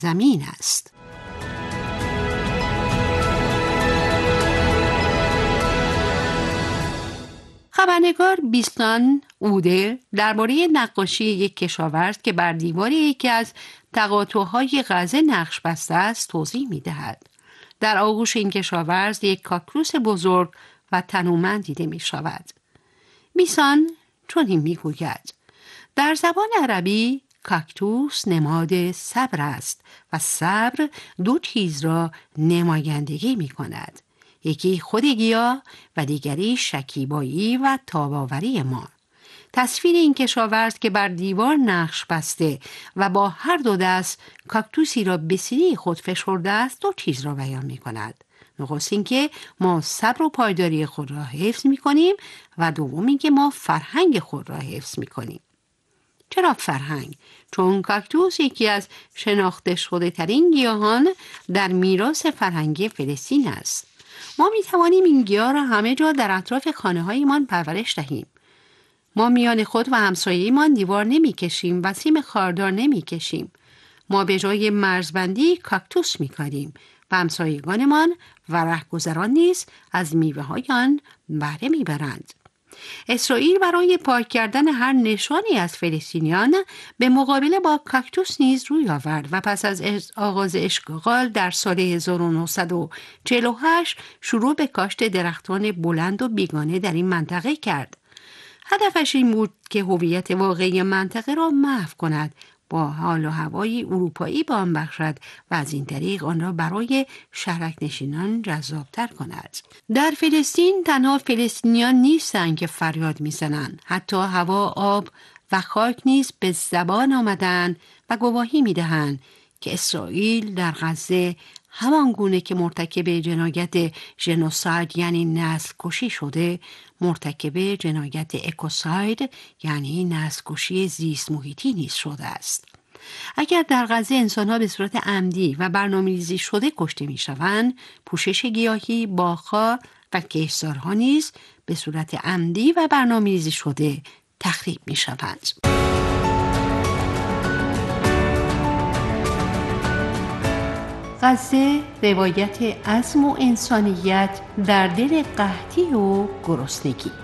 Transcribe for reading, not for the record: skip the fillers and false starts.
زمین است. خبرنگار بیستان اودر درباره نقاشی یک کشاورز که بر دیوار یکی از تقاطع‌های غزه نقش بسته است توضیح می‌دهد. در آغوش این کشاورز یک کاکتوس بزرگ و تنومند دیده می‌شود. بیستان چنین می‌گوید: در زبان عربی کاکتوس نماد صبر است و صبر دو چیز را نمایندگی می‌کند. یکی خود گیاه و دیگری شکیبایی و تاب‌آوری ما. تصویر این کشاورز که بر دیوار نقش بسته و با هر دو دست کاکتوسی را به سینه خود فشرده است دو چیز را بیان می کند. نخست این که ما صبر و پایداری خود را حفظ می کنیم و دوم این که ما فرهنگ خود را حفظ می کنیم. چرا فرهنگ؟ چون کاکتوس یکی از شناخته شده ترین گیاهان در میراث فرهنگی فلسطین است. ما می توانیم این گیاه را همه جا در اطراف خانه هایمان پرورش دهیم. ما میان خود و همسایه‌مان دیوار نمی کشیم و سیم خاردار نمی کشیم. ما به جای مرزبندی کاکتوس می کاریم و همسایگانمان و رهگذران نیز از میوه های آن بهره می برند. اسرائیل برای پاک کردن هر نشانی از فلسطینیان به مقابله با کاکتوس نیز روی آورد و پس از آغاز اشغال در سال 1948 شروع به کاشت درختان بلند و بیگانه در این منطقه کرد. هدفش این بود که هویت واقعی منطقه را محو کند، با حال و هوای اروپایی به آن بخشد و از این طریق آن را برای شهرک نشینان جذابتر کند. در فلسطین تنها فلسطینیان نیستند که فریاد میزنند، حتی هوا، آب و خاک نیز به زبان آمدند و گواهی میدهند که اسرائیل در غزه همان گونه که مرتکب جنایت ژنوساید یعنی نسل کشی شده، مرتکب جنایت اکوساید یعنی نسل کشی زیست محیطی نیز شده است. اگر در غزه انسان‌ها به صورت عمدی و برنامه‌ریزی شده کشته می‌شوند، پوشش گیاهی، باغ‌ها و کشتزارها نیز به صورت عمدی و برنامه‌ریزی شده تخریب می‌شوند. غزه روایت عزم و انسانیت در دل قحطی و گرسنگی.